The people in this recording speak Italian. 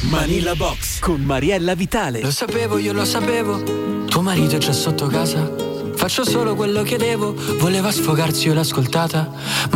Manila Box con Mariella Vitale. Lo sapevo, io lo sapevo, tuo marito è già sotto casa. Faccio solo quello che devo, voleva sfogarsi, io l'ho ascoltata.